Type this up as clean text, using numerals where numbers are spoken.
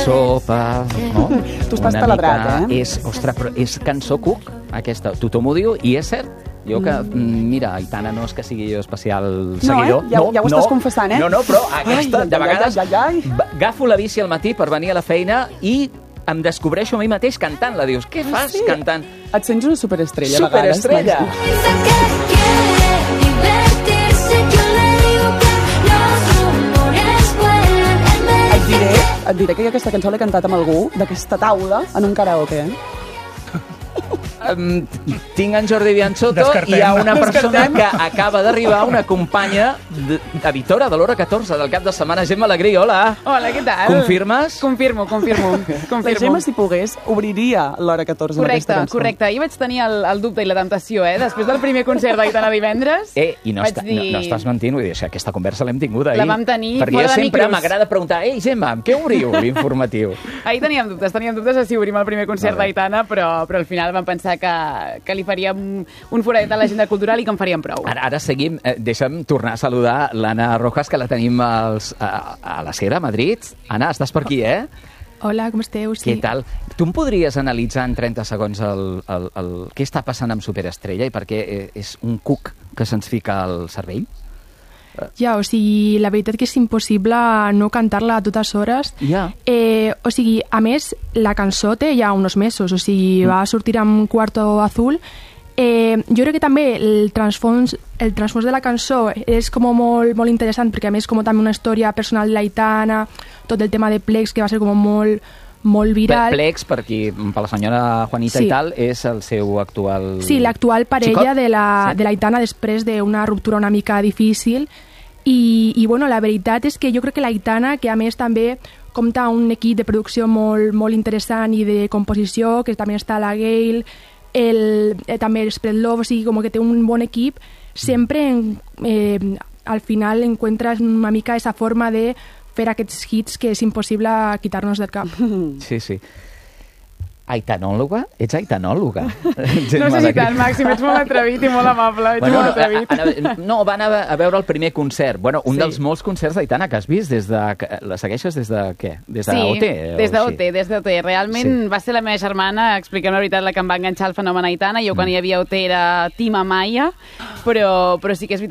Sopa, no? Tu estàs taladrat, Ostres, però és cançó Cook, aquesta. Tothom ho diu, i és cert. Jo que, mira, Aitana no és que sigui jo especial seguidor. Ja ho estàs confessant, No, però aquesta, de vegades, agafo la bici al matí per venir a la feina i em descobreixo a mi mateix cantant-la. Dius, què fas cantant? Et sents una superestrella, a vegades. Superestrella! Et diré que jo aquesta cançó l'he cantat amb algú d'aquesta taula en un karaoke, Tinc en Jordi Bianchotto i hi ha una persona que acaba d'arribar, una companya editora de l'Hora 14 del cap de setmana, Gemma Alegrí, hola. Hola, què tal? Confirmes? Confirmo. La Gemma, si pogués, obriria l'Hora 14 amb aquesta cançó. Correcte. Ahir vaig tenir el dubte i la temptació, després del primer concert d'Aitana divendres. I no estàs mentint, vull dir, aquesta conversa l'hem tingut ahir. La vam tenir perquè fora de jo sempre micros. m'agrada preguntar, Gemma, amb què obriu l'informatiu? Ahir teníem dubtes de si obrim el primer concert d'Aitana, però al final vam pensar que li faríem un foradet a l'agenda cultural i que en faríem prou. Ara seguim. Deixa'm tornar a saludar l'Anna Rojas, que la tenim a la Sera, a Madrid. Anna, estàs per aquí, Hola, com esteu? Sí. Què tal? Tu em podries analitzar en 30 segons què està passant amb Superestrella i per què és un cuc que se'ns fica al cervell? Ja, o sigui, la veritat que és impossible no cantar-la a totes hores. Ja. O sigui, a més, la cançó té ja uns mesos, o sigui, va sortir amb Cuarto Azul. Jo crec que també el transfons de la cançó és com molt, molt interessant, perquè a més com també una història personal de l'Aitana, tot el tema de Plex, que va ser com molt viral. Plex, per la senyora Juanita i tal, és el seu actual... Sí, l'actual parella de l'Aitana després d'una ruptura una mica difícil. I bueno, la veritat és que jo crec que l'Aitana, que a més també compta un equip de producció molt interessant i de composició, que també està la Gail, també el Spread Love, o sigui, com que té un bon equip, sempre al final encuentras una mica esa forma de fer aquests hits que és impossible quitar-nos del cap. Sí. Aitanòloga? Ets aitanòloga? No sé si tant, Màxim, ets molt atrevit i molt amable. Van a veure el primer concert. Un dels molts concerts d'Aitana que has vist. La segueixes des de què? Des d'OT? Sí, des d'OT. Realment va ser la meva germana, expliquem la veritat, la que em va enganxar el fenomen Aitana. Jo quan hi havia OT era Team Amaya, però sí que és veritat